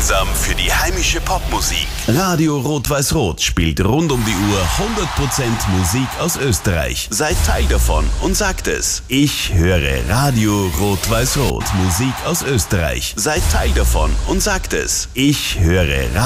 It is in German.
Gemeinsam für die heimische Popmusik. Radio Rot-Weiß-Rot spielt rund um die Uhr 100% Musik aus Österreich. Seid Teil davon und sagt es. Ich höre Radio Rot-Weiß-Rot. Musik aus Österreich. Seid Teil davon und sagt es. Ich höre